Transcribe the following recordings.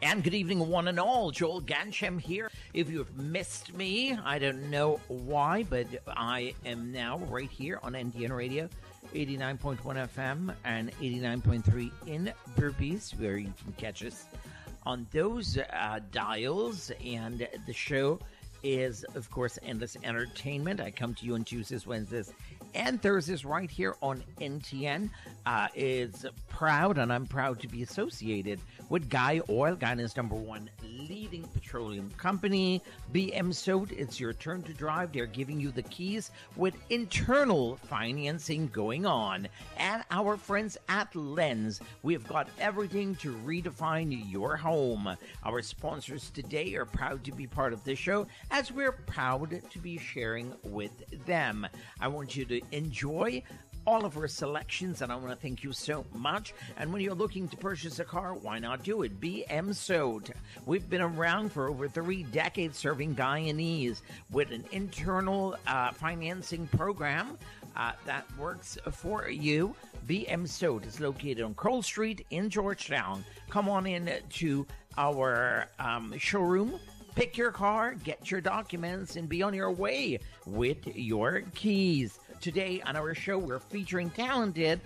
And good evening, one and all. Joel Ganshem here. If you've missed me, I don't know why, but I am now right here on NDN Radio, 89.1 FM and 89.3 in Burpees, where you can catch us on those dials. And the show is, of course, Endless Entertainment. I come to you on Tuesdays, Wednesdays, and Thursdays right here on NTN. Is proud, and I'm proud to be associated with Guy Oil, Guyana's #1 leading petroleum company. BM Sode, it's your turn to drive. They're giving you the keys with internal financing going on. And our friends at Lens, we've got everything to redefine your home. Our sponsors today are proud to be part of this show, as we're proud to be sharing with them. I want you to enjoy all of our selections, and I want to thank you so much. And when you're looking to purchase a car, why not do it? BM Sode. We've been around for over 3 decades serving Guyanese with an internal financing program that works for you. BM Sode is located on Kroll Street in Georgetown. Come on in to our showroom. Pick your car, get your documents, and be on your way with your keys. Today on our show, we're featuring talented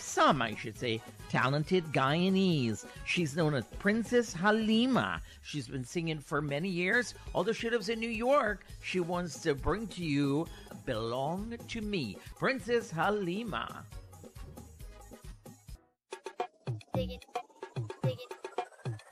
Guyanese. She's known as Princess Halima. She's been singing for many years. Although she lives in New York, she wants to bring to you Belong to Me. Princess Halima.